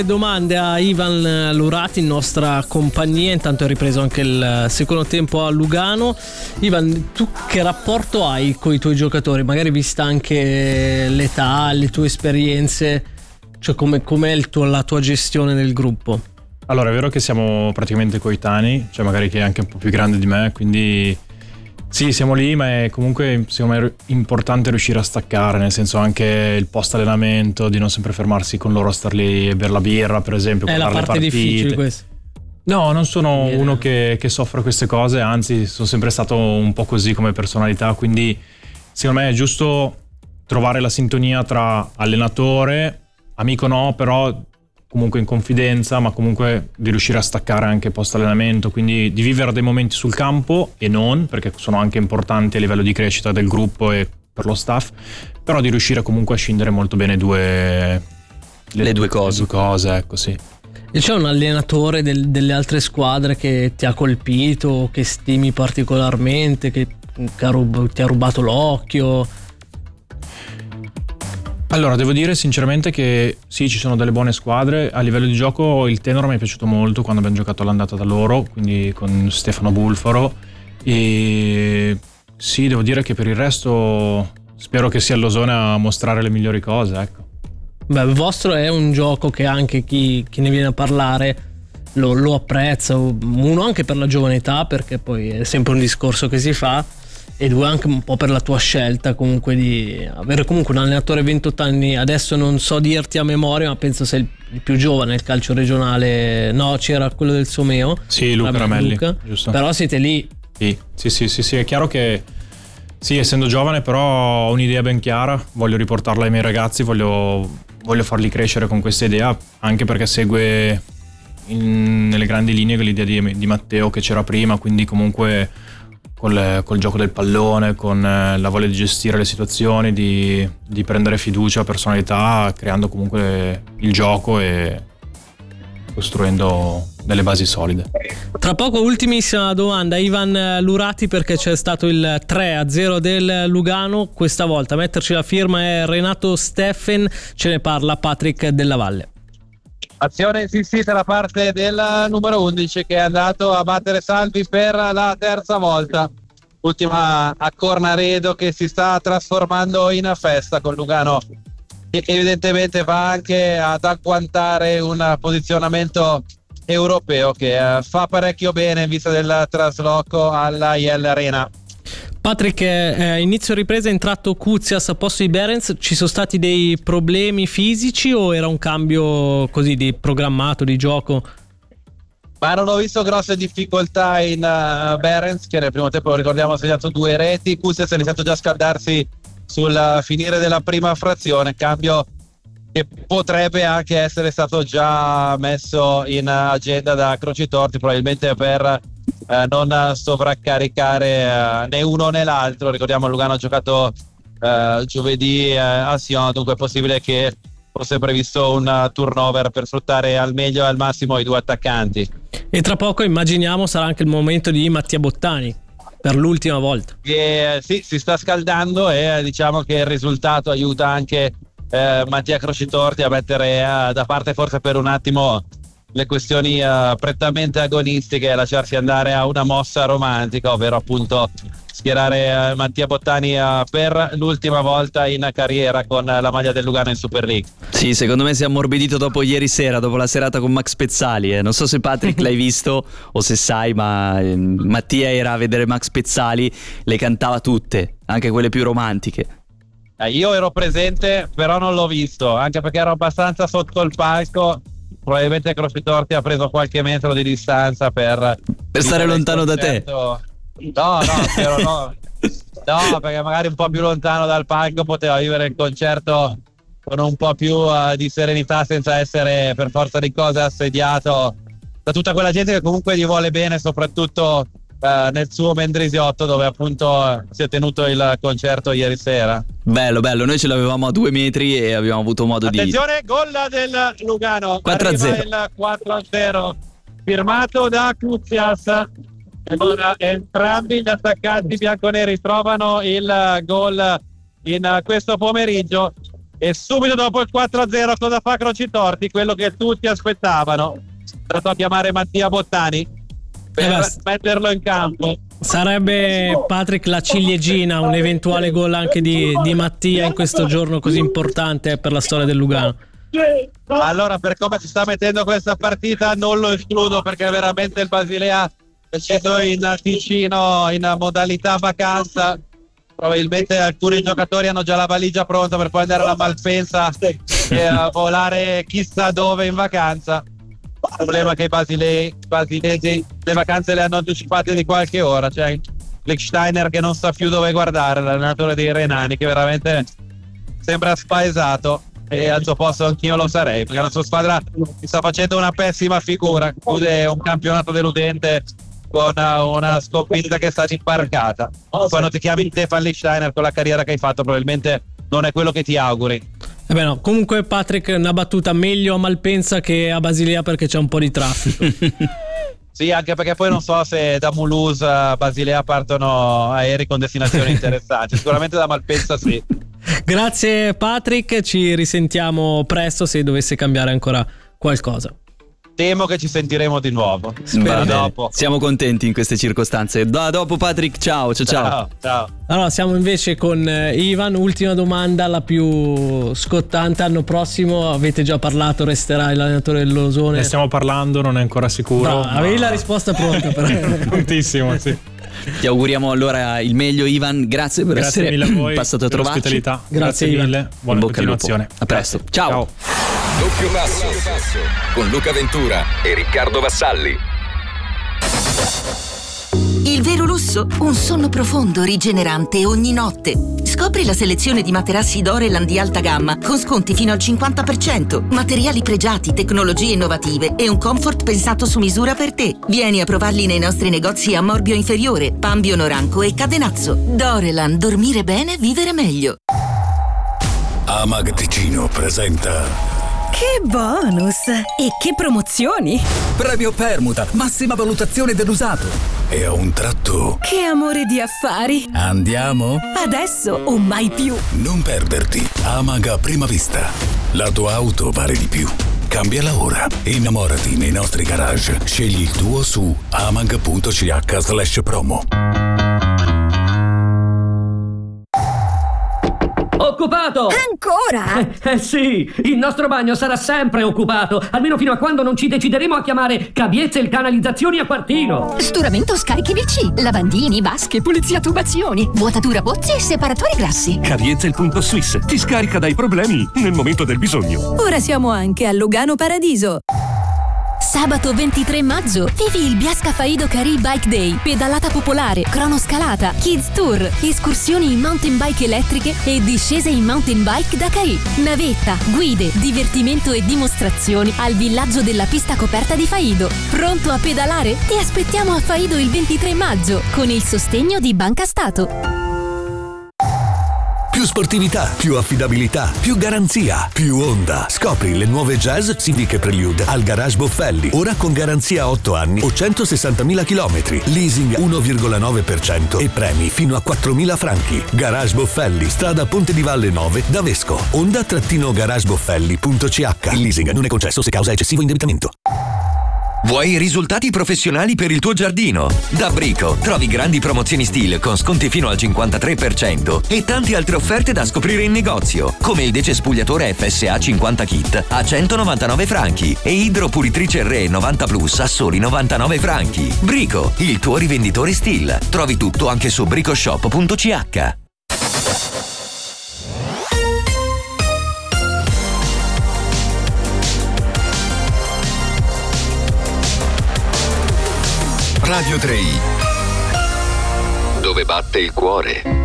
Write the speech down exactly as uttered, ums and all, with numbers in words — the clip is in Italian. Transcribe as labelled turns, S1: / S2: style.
S1: Domande a Ivan Lurati in nostra compagnia. Intanto è ripreso anche il secondo tempo a Lugano. Ivan, tu che rapporto hai con i tuoi giocatori? Magari vista anche l'età, le tue esperienze, cioè come com'è il tuo, la tua gestione del gruppo?
S2: Allora, è vero che siamo praticamente coetanei, cioè magari che è anche un po' più grande di me, quindi sì, siamo lì, ma è comunque secondo me importante riuscire a staccare, nel senso anche il post allenamento, di non sempre fermarsi con loro a star lì e bere la birra, per esempio,
S1: è la
S2: guardare
S1: parte
S2: le partite.
S1: difficile questa.
S2: No, non sono
S1: Viene.
S2: uno che, che soffre queste cose, anzi sono sempre stato un po' così come personalità, quindi secondo me è giusto trovare la sintonia tra allenatore, amico no, però comunque in confidenza, ma comunque di riuscire a staccare anche post allenamento, quindi di vivere dei momenti sul campo e non, perché sono anche importanti a livello di crescita del gruppo e per lo staff, però di riuscire comunque a scindere molto bene due
S3: le, le due cose.
S2: Le due cose, ecco, sì.
S1: E c'è un allenatore del, delle altre squadre che ti ha colpito, che stimi particolarmente, che, che ha rub- ti ha rubato l'occhio?
S2: Allora, devo dire sinceramente che sì, ci sono delle buone squadre. A livello di gioco il tenero mi è piaciuto molto quando abbiamo giocato all'andata da loro, quindi con Stefano Bulfaro, e sì, devo dire che per il resto spero che sia Losone a mostrare le migliori cose, ecco.
S1: Beh, il vostro è un gioco che anche chi, chi ne viene a parlare lo, lo apprezza, uno anche per la giovane età, perché poi è sempre un discorso che si fa, e due anche un po' per la tua scelta comunque di avere comunque un allenatore ventotto anni. Adesso non so dirti a memoria, ma penso sei il più giovane nel calcio regionale. No, c'era quello del Someo.
S2: Sì, Luca
S1: Vabbè,
S2: Ramelli,
S1: Luca.
S2: giusto.
S1: Però siete lì.
S2: Sì, sì, sì, sì, sì, è chiaro che sì, essendo giovane però ho un'idea ben chiara, voglio riportarla ai miei ragazzi, voglio, voglio farli crescere con questa idea, anche perché segue in, nelle grandi linee l'idea di, di Matteo che c'era prima, quindi comunque col, col gioco del pallone, con la voglia di gestire le situazioni, di, di prendere fiducia, personalità, creando comunque il gioco e costruendo delle basi solide.
S1: Tra poco ultimissima domanda, Ivan Lurati, perché c'è stato il tre a zero del Lugano. Questa volta a metterci la firma è Renato Steffen, ce ne parla Patrick Della Valle.
S4: Azione insistita da parte del numero undici che è andato a battere Salvi per la terza volta. Ultima a Cornaredo che si sta trasformando in festa con Lugano, che evidentemente va anche ad agguantare un posizionamento europeo che fa parecchio bene in vista del trasloco alla I L Arena.
S1: Patrick, eh, inizio ripresa è entrato Kuzias a posto di Behrens. Ci sono stati dei problemi fisici o era un cambio così di programmato di gioco?
S4: Ma non ho visto grosse difficoltà in uh, Behrens, che nel primo tempo, ricordiamo, ha segnato due reti. Kuzias ha iniziato già a scaldarsi sul finire della prima frazione, cambio che potrebbe anche essere stato già messo in agenda da Crocitorti, probabilmente per eh, non sovraccaricare eh, né uno né l'altro. Ricordiamo Lugano ha giocato eh, giovedì eh, a Sion, dunque è possibile che fosse previsto un turnover per sfruttare al meglio e al massimo i due attaccanti.
S1: E tra poco immaginiamo sarà anche il momento di Mattia Bottani per l'ultima volta.
S4: Che eh, sì, si sta scaldando e eh, diciamo che il risultato aiuta anche eh, Mattia Crocitorti a mettere eh, da parte forse per un attimo le questioni eh, prettamente agonistiche e lasciarsi andare a una mossa romantica, ovvero appunto schierare eh, Mattia Bottani eh, per l'ultima volta in carriera con eh, la maglia del Lugano in Super League.
S3: Sì, secondo me si è ammorbidito dopo ieri sera, dopo la serata con Max Pezzali. Eh. Non so se Patrick l'hai visto o se sai, ma eh, Mattia era a vedere Max Pezzali, le cantava tutte, anche quelle più romantiche.
S4: Eh, io ero presente, però non l'ho visto, anche perché ero abbastanza sotto il palco. Probabilmente Crocitorti ha preso qualche metro di distanza per
S3: per stare lontano da te.
S4: No, no, spero no. No, perché magari un po' più lontano dal palco poteva vivere il concerto con un po' più uh, di serenità, senza essere per forza di cose assediato da tutta quella gente che comunque gli vuole bene, soprattutto uh, nel suo Mendrisiotto, dove appunto si è tenuto il concerto ieri sera.
S3: Bello, bello, noi ce l'avevamo a due metri e abbiamo avuto modo
S4: Attenzione,
S3: di...
S4: gol del Lugano,
S3: quattro a zero.
S4: il quattro a zero firmato da Kuzias. Allora, entrambi gli attaccanti bianconeri trovano il gol in questo pomeriggio. e subito dopo il quattro a zero cosa fa Crocitorti? Quello che tutti aspettavano, è andato a chiamare Mattia Bottani per
S1: Eh,
S4: metterlo in campo.
S1: Sarebbe, Patrick, la ciliegina un eventuale gol anche di, di Mattia in questo giorno così importante per la storia del Lugano.
S4: Allora, per come si sta mettendo questa partita non lo escludo, perché veramente il Basilea è sceso in Ticino in modalità vacanza. Probabilmente alcuni giocatori hanno già la valigia pronta per poi andare alla Malpensa e a volare chissà dove in vacanza. Il problema è che i basilei, basilesi le vacanze le hanno anticipate di qualche ora. C'è Lichtsteiner che non sa più dove guardare, l'allenatore dei Renani, che veramente sembra spaesato, e al suo posto anch'io lo sarei, perché la sua squadra sta facendo una pessima figura, chiude un campionato deludente con una sconfitta che è stata imparcata. Quando ti chiami Stefan Lichtsteiner con la carriera che hai fatto, probabilmente non è quello che ti auguri.
S1: Eh beh, no. Comunque, Patrick, una battuta: meglio a Malpensa che a Basilea, perché c'è un po' di traffico.
S4: Sì, anche perché poi non so se da Mulhouse a Basilea partono aerei con destinazioni interessanti. Sicuramente da Malpensa sì.
S1: Grazie Patrick, ci risentiamo presto se dovesse cambiare ancora qualcosa.
S4: Temo che ci sentiremo di nuovo.
S3: Spero
S4: dopo.
S3: Siamo contenti in queste circostanze. Da dopo Patrick, ciao, ciao, ciao.
S4: Ciao, ciao.
S1: Allora, siamo invece con eh, Ivan. Ultima domanda, la più scottante: anno prossimo, avete già parlato, resterà l'allenatore del Losone?
S2: Ne stiamo parlando, non è ancora sicuro.
S1: No,
S2: ma...
S1: avevi la risposta pronta però.
S2: Prontissimo, sì.
S3: Ti auguriamo allora il meglio, Ivan. Grazie per
S2: Grazie
S3: essere
S2: mille a voi
S3: passato a
S2: per
S3: trovarci.
S2: l'ospitalità.
S1: Grazie,
S2: Grazie
S1: Ivan.
S2: mille, buona
S3: In bocca al lupo.
S2: continuazione.
S3: A presto. Ciao.
S2: Ciao.
S5: Doppio passo con Luca Ventura e Riccardo Vassalli.
S6: Il vero lusso? Un sonno profondo, rigenerante ogni notte. Scopri la selezione di materassi Doreland di alta gamma con sconti fino al cinquanta per cento, materiali pregiati, tecnologie innovative e un comfort pensato su misura per te. Vieni a provarli nei nostri negozi a Morbio Inferiore, Pambio Noranco e Cadenazzo. Doreland, dormire bene, vivere meglio.
S7: Amag Ticino presenta
S8: Che bonus! E che promozioni!
S7: Premio Permuta, massima valutazione dell'usato. E a un tratto
S8: Che amore di affari!
S7: andiamo?
S8: Adesso o mai più!
S7: Non perderti Amag a prima vista. La tua auto vale di più. Cambiala ora. Innamorati nei nostri garage. Scegli il tuo su amag.ch slash promo.
S9: Occupato!
S8: Ancora?
S9: Eh, eh sì, il nostro bagno sarà sempre occupato, almeno fino a quando non ci decideremo a chiamare Cabiezze e Canalizzazioni a Quartino.
S10: Sturamento scarichi V C, lavandini, vasche, pulizia tubazioni, vuotatura pozzi e separatori grassi.
S11: Cabiezze il punto Swiss ti scarica dai problemi nel momento del bisogno.
S8: Ora siamo anche a Lugano Paradiso.
S10: Sabato ventitré maggio vivi il Biasca Faido Carì Bike Day, pedalata popolare, cronoscalata, kids tour, escursioni in mountain bike elettriche e discese in mountain bike da Carì, navetta, guide, divertimento e dimostrazioni al villaggio della pista coperta di Faido. Pronto a pedalare? Ti aspettiamo a Faido il ventitré maggio con il sostegno di Banca Stato.
S12: Più sportività, più affidabilità, più garanzia, più Honda. Scopri le nuove Jazz, Civic e Prelude al Garage Boffelli. Ora con garanzia otto anni o centosessantamila chilometri. Leasing uno virgola nove per cento e premi fino a quattromila franchi. Garage Boffelli, strada Ponte di Valle nove, da Vesco. Honda-garageboffelli punto c h. Il leasing non è concesso se causa eccessivo indebitamento.
S13: Vuoi risultati professionali per il tuo giardino? Da Brico trovi grandi promozioni stile con sconti fino al cinquantatré per cento e tante altre offerte da scoprire in negozio, come il decespugliatore F S A cinquanta kit a centonovantanove franchi e idropulitrice Re novanta plus a soli novantanove franchi. Brico, il tuo rivenditore Stihl. Trovi tutto anche su bricoshop punto c h.
S5: Radio tre, dove batte il cuore.